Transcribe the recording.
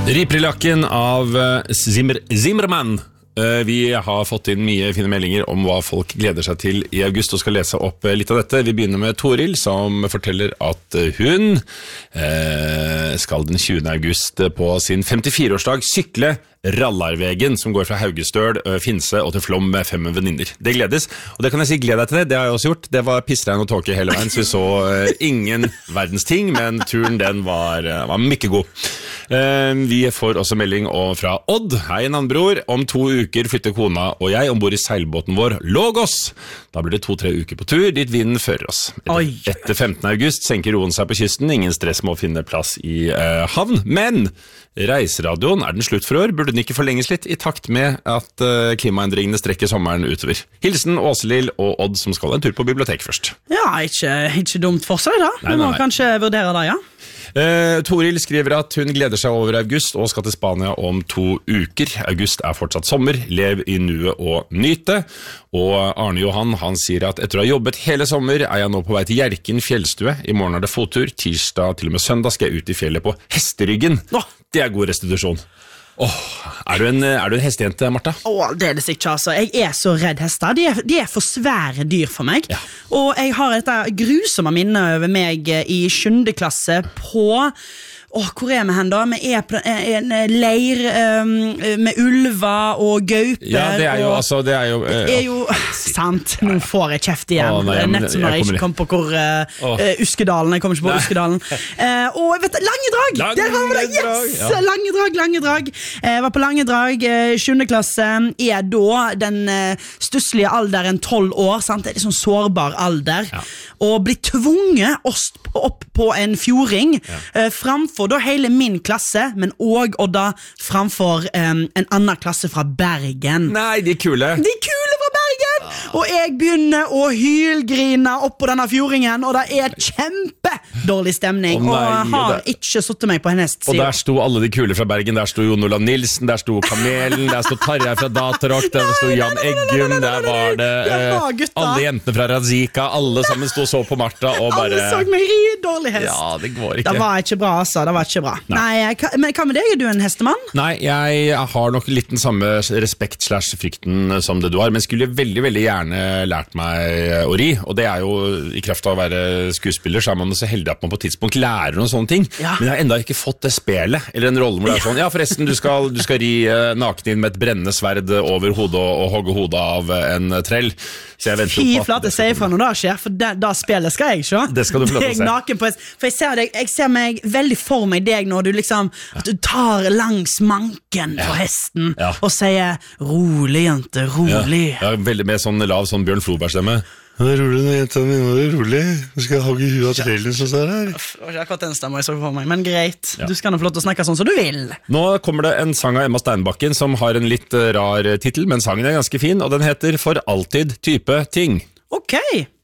Riprilakken av Zimmermann. Vi har fått inn mye fine meldinger om hva folk gleder seg til i august og skal lese opp litt av dette. Vi begynner med Toril som forteller at hun skal den 20. august på sin 54-årsdag sykle Rallarvegen som går fra Haugestøl, Finse og til Flom med 5 venninner. Det gledes, og det kan jeg si gled deg til det har jeg også gjort. Det var pissregn og tåke hele veien, så vi så ingen verdens ting, men turen den var mye god. Vi får også melding fra Odd. Hei, Nannbror. Om 2 uker flytter kona og jeg ombord i seilbåten vår Logos. Da blir det 2-3 uker på tur, dit vinden fører oss. Etter 15. august senker roen seg på kysten. Ingen stress med å finne plass i havn. Men reiseradioen den slutt for år. Burde den ikke forlenges litt i takt med at klimaendringene strekker sommeren utover? Hilsen Åselill og Odd som skal en tur på biblioteket først. Ja, ikke dumt for seg da. Vi må kanskje vurdere det, ja. Toril skriver at hun gleder seg over august og skal til Spania om 2 uker. August fortsatt sommer, lev i nuet og nyte. Og Arne Johan, han sier at etter å ha jobbet hele sommer jeg nå på vei til Hjerken fjellstue. I morgen det fottur, tirsdag til og med søndag skal jeg ut i fjellet på hesteryggen. Det god restitusjon. Er du en hestejente, Martha? Det det ikke, altså. Jeg så redd hester. De for svære dyr for meg. Ja. Og jeg har dette grusomme minnet over meg i 7. klasse på... hvor vi hen da? Vi på en leir med ulver og gauper. Ja, det er jo sant, nå får jeg kjeft igjen. Nett som når jeg ikke kom på hvor Uskedalen, jeg kommer ikke på Uskedalen. Og vet du, Langedrag! Der har vi det, yes! Ja. Langedrag. Jeg var på Langedrag, 7. klasse, da den stusslige alderen 12 år, sant? Det sånn sårbar alder. Ja. Og bli tvunget opp på en fjording framfor da hele min klasse, men også Odda framfor en annen klasse fra Bergen. Nei, de kule fra Bergen! Og jeg begynner å hylgrine opp på denne fjordingen, og det kjempedårlig stemning, og jeg har ikke suttet meg på en hest siden. Og der sto alle de kule fra Bergen, der sto Jon Olav Nilsen, der sto Kamelen, der sto Tarjei fra Datarock, der sto Jan Eggum, der var det alle jentene fra Razika, alle sammen sto så på Martha og bare... Alle så meg ri dårlig hest. Ja, det går ikke. Det var ikke bra, altså, det var ikke bra. Nei, men hva med deg? Er du en hestemann? Nei, jeg har nok litt den samme respekt/frykten som det du har, men skulle veldig, veldig gjerne lært meg å ri, og det jo i kraft av å være skuespiller, så man så heldig at man på et tidspunkt lærer noen sånne ting, men jeg har enda ikke fått det spelet, eller en rolle hvor det sånn, ja forresten, du skal ri naken inn med et brennende sverd over hodet og hogge hodet av en trell. Fy flate, sier fra når det skjer, for da spillet skal jeg ikke. Det skal du få lov til å se. Naken på for jeg ser meg veldig for meg deg når du liksom, at du tar langs manken på hesten og sier, rolig jente, rolig. Ja, veldig med sånn lav, sånn Bjørn Floberg-stemme. Det rolig når jenta mi, nå det rolig. Du skal hogge huet av trellen som står her. Det var ikke akkurat den stemmen jeg så for meg, men greit. Du skal nå få lov til å snakke sånn som du vil. Nå kommer det en sang av Emma Steinbakken som har en litt rar titel, men sangen ganske fin, og den heter For alltid type ting. Ok.